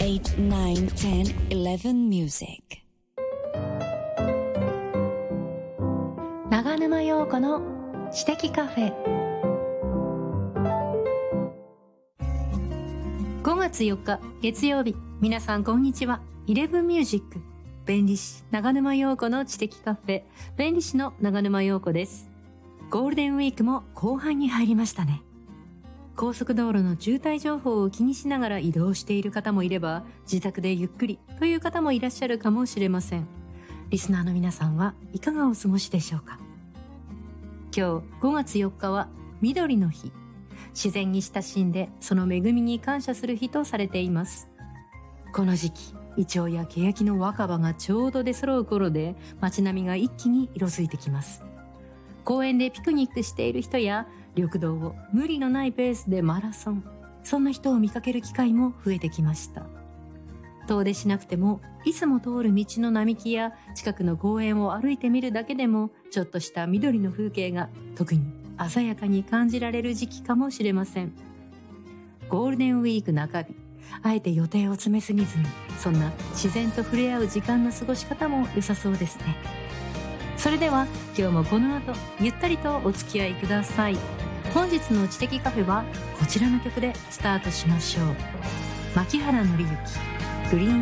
8, 9, 10, 11 music。 長沼陽子の知的カフェ。5月4日月曜日、皆さんこんにちは。11ミュージック、弁理士長沼陽子の知的カフェ、弁理士の長沼陽子です。ゴールデンウィークも後半に入りましたね。高速道路の渋滞情報を気にしながら移動している方もいれば、自宅でゆっくりという方もいらっしゃるかもしれません。リスナーの皆さんはいかがお過ごしでしょうか。今日5月4日は緑の日。自然に親しんでその恵みに感謝する日とされています。この時期、イチョウやケヤキの若葉がちょうど出揃う頃で、街並みが一気に色づいてきます。公園でピクニックしている人や、緑道を無理のないペースでマラソン、そんな人を見かける機会も増えてきました。遠出しなくても、いつも通る道の並木や近くの公園を歩いてみるだけでも、ちょっとした緑の風景が特に鮮やかに感じられる時期かもしれません。ゴールデンウィーク中日、あえて予定を詰めすぎずに、そんな自然と触れ合う時間の過ごし方も良さそうですね。それでは今日もこの後ゆったりとお付き合いください。本日の知的カフェはこちらの曲でスタートしましょう。牧原紀之、グリーン